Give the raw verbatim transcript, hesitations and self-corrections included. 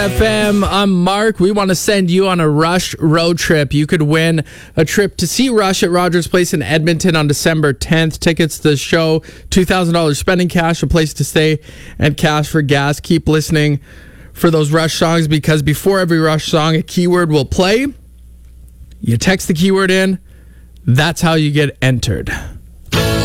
F M, I'm Mark. We want to send you on a Rush road trip. You could win a trip to see Rush at Rogers Place in Edmonton on December tenth. Tickets to the show, two thousand dollars spending cash, a place to stay, and cash for gas. Keep listening for those Rush songs because before every Rush song, a keyword will play. You text the keyword in. That's how you get entered.